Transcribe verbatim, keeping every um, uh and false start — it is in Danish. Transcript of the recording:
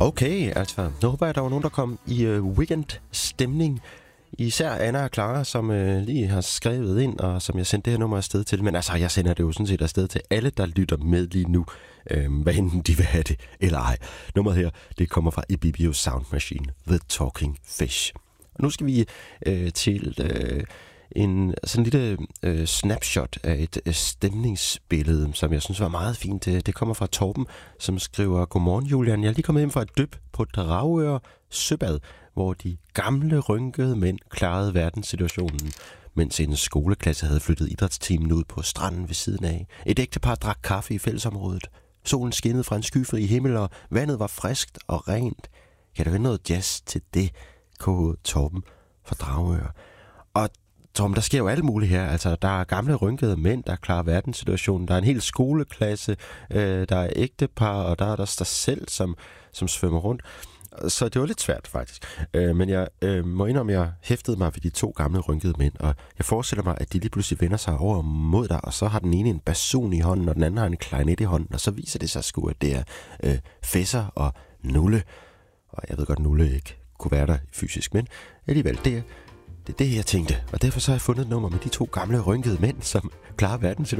Okay, altså, nu håber jeg, der var nogen, der kom i øh, weekend-stemning. Især Anna og Clara, som øh, lige har skrevet ind, og som jeg sendte det her nummer afsted til. Men altså, jeg sender det jo sådan set afsted til alle, der lytter med lige nu. Øh, hvad enten de vil have det eller ej. Nummeret her, det kommer fra Ibibio Sound Machine, The Talking Fish. Og nu skal vi øh, til øh, en sådan lille øh, snapshot af et øh, stemningsbillede, som jeg synes var meget fint. Det, det kommer fra Torben, som skriver: Godmorgen, Julian. Jeg er lige kommet hjem fra et dyb på Dragør Søbad, hvor de gamle, rynkede mænd klarede verdenssituationen, mens en skoleklasse havde flyttet idrætsteamen ud på stranden ved siden af. Et ægtepar drak kaffe i fællesområdet. Solen skinnede fra en skyfri himmel, og vandet var friskt og rent. Kan der være noget jazz til det, K H Torben fra Dragør? Og Torben, der sker jo alt muligt her. Altså, der er gamle, rynkede mænd, der klarer verdenssituationen. Der er en hel skoleklasse, øh, der er ægtepar, og der er der dig selv, som, som svømmer rundt. Så det var lidt svært, faktisk. Øh, men jeg øh, må indrømme, at jeg hæftede mig ved de to gamle, rynkede mænd, og jeg forestiller mig, at de lige pludselig vender sig over mod dig, og så har den ene en basun i hånden, og den anden har en klarinet i hånden, og så viser det sig sgu, at det er øh, Fesser og Nulle. Og jeg ved godt, at Nulle ikke kunne være der fysisk, men alligevel, det er det, er det jeg tænkte. Og derfor så har jeg fundet et nummer med de to gamle, rynkede mænd, som klarer verdenssituationen.